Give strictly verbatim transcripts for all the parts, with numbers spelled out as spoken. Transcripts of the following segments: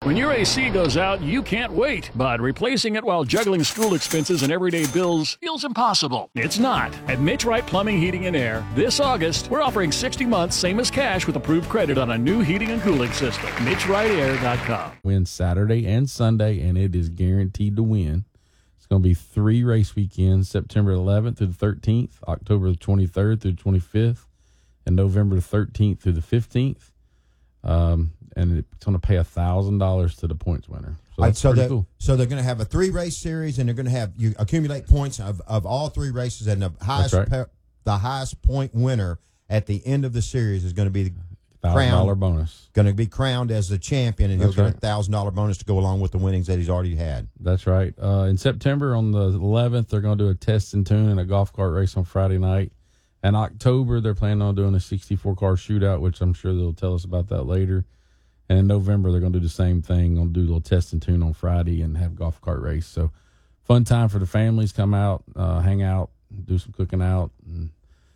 When your A C goes out, you can't wait, but replacing it while juggling school expenses and everyday bills feels impossible. It's not. At Mitch Wright Plumbing, Heating, and Air, this August, we're offering sixty months, same as cash, with approved credit on a new heating and cooling system. Mitch Wright Air dot com. Win Saturday and Sunday, and it is guaranteed to win. It's going to be three race weekends, September eleventh through the thirteenth, October the twenty-third through the twenty-fifth, and November the thirteenth through the fifteenth. Um, and it's going to pay one thousand dollars to the points winner. So that's so pretty they're, cool. So they're going to have a three-race series, and they're going to have you accumulate points of, of all three races, and the highest right. pe- the highest point winner at the end of the series is going to be the one thousand dollars bonus. Going to be crowned as the champion, and That's he'll right. get a one thousand dollars bonus to go along with the winnings that he's already had. That's right. Uh, in September, on the eleventh, they're going to do a test and tune and a golf cart race on Friday night. In October, they're planning on doing a sixty-four car shootout, which I'm sure they'll tell us about that later. And in November, they're going to do the same thing. Going to do a little test and tune on Friday and have golf cart race. So, fun time for the families. Come out, uh, hang out, do some cooking out. And,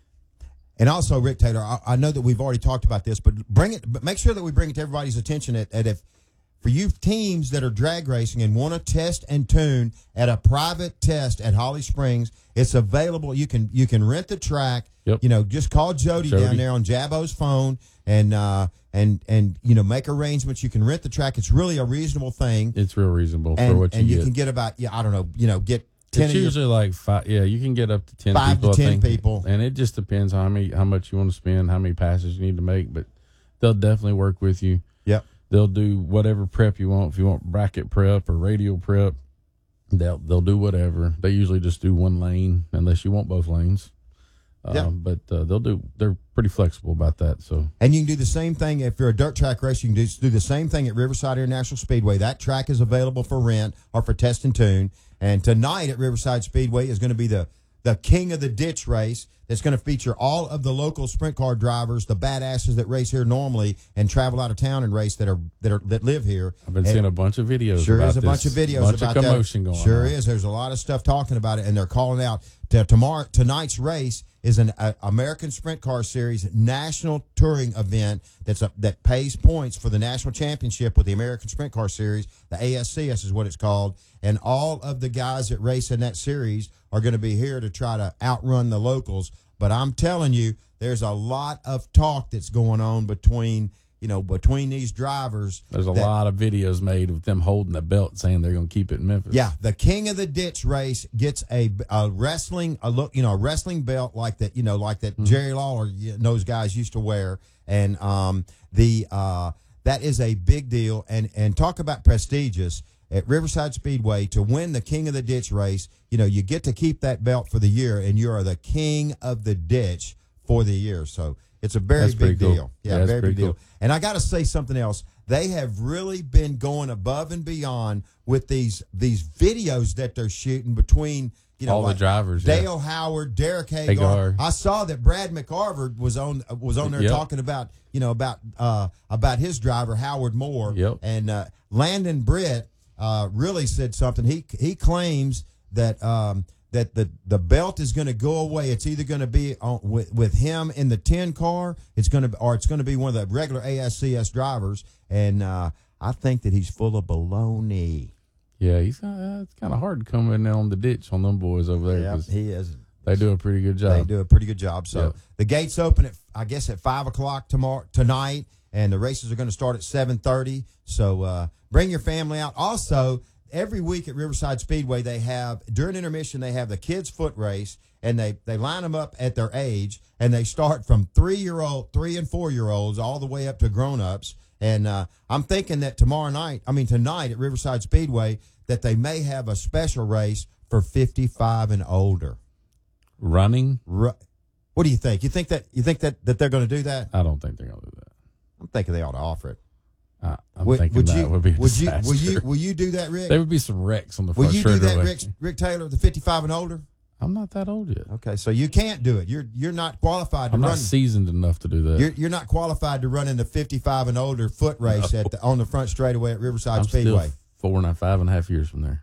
and also, Rick Taylor, I, I know that we've already talked about this, but bring it. But make sure that we bring it to everybody's attention that, that if for you teams that are drag racing and want to test and tune at a private test at Holly Springs, it's available. You can you can rent the track. Yep. You know, just call Jody, Jody. down there on Jabo's phone and uh, and and you know make arrangements. You can rent the track. It's really a reasonable thing. It's real reasonable and, for what you and get. you can get about yeah I don't know you know get ten. It's of your, usually like five. Yeah, you can get up to ten Five to people. I ten think. people. And it just depends on how many, how much you want to spend, how many passes you need to make. But they'll definitely work with you. Yep. They'll do whatever prep you want. If you want bracket prep or radial prep, they'll they'll do whatever. They usually just do one lane unless you want both lanes. Uh, Yeah. But uh, they'll do. They're pretty flexible about that. So And you can do the same thing if you're a dirt track racer. You can do, do the same thing at Riverside International Speedway. That track is available for rent or for test and tune. And tonight at Riverside Speedway is going to be the the King of the Ditch race that's going to feature all of the local sprint car drivers, the badasses that race here normally and travel out of town and race that are that are that live here. I've been and seeing a bunch of videos. Sure about is a this. bunch of videos bunch about of commotion that. going Sure on. is. There's a lot of stuff talking about it, and they're calling out to tomorrow. Tonight's race is an uh, American Sprint Car Series national touring event that's a, that pays points for the national championship with the American Sprint Car Series. The A S C S is what it's called, and all of the guys that race in that series are going to be here to try to outrun the locals. But I'm telling you, there's a lot of talk that's going on between. You know, between these drivers. There's a that, lot of videos made of them holding the belt saying they're going to keep it in Memphis. Yeah, the King of the Ditch race gets a, a wrestling, a look, you know, a wrestling belt like that, you know, like that mm-hmm. Jerry Lawler and those guys used to wear. And um, the uh, that is a big deal. And, and talk about prestigious at Riverside Speedway to win the King of the Ditch race. You know, you get to keep that belt for the year, and you are the King of the Ditch for the year. So it's a very That's big cool. deal. Yeah, yeah very big cool. deal. And I got to say something else. They have really been going above and beyond with these these videos that they're shooting between you know all like the drivers. Dale yeah. Howard, Derek Hagar. Hagar. I saw that Brad McArthur was on was on there Yep. talking about you know about uh, about his driver Howard Moore. Yep. And uh, Landon Britt uh, really said something. He he claims that. Um, that the, the belt is going to go away. It's either going to be on, with, with him in the ten car, it's going to, or it's going to be one of the regular A S C S drivers. And uh, I think that he's full of baloney. Yeah, he's uh, it's kind of hard to come in there on the ditch on them boys over there. Yeah, 'cause he is. They do a pretty good job. They do a pretty good job. So Yep. the gates open at I guess at five o'clock tomorrow tonight, and the races are going to start at seven thirty. So uh, bring your family out. Also, every week at Riverside Speedway, they have, during intermission, they have the kids' foot race, and they, they line them up at their age, and they start from three-year-old, three- and four-year-olds all the way up to grown-ups. And uh, I'm thinking that tomorrow night, I mean tonight at Riverside Speedway, that they may have a special race for fifty-five and older. Running? Ru- What do you think? You think that you think that, that they're going to do that? I don't think they're going to do that. I'm thinking they ought to offer it. Uh, I'm would, thinking would that you, would be a would you, disaster. will you, will you do that, Rick? There would be some wrecks on the Will front you do that, straightaway. Rick, Rick Taylor, the fifty-five and older? I'm not that old yet. Okay, so you can't do it. You're you're not qualified to I'm run. not seasoned enough to do that. You're you're not qualified to run in the fifty-five and older foot race No. at the, on the front straightaway at Riverside I'm Speedway. still four and a five and a half years from there.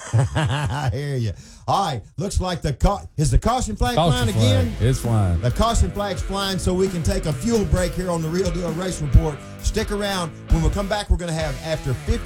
I hear you. All right, looks like the ca- is the caution flag Caution flying flag. again. It's flying. The caution flag's flying, so we can take a fuel break here on the Real Deal Race Report. Stick around. When we come back, we're going to have after fifty.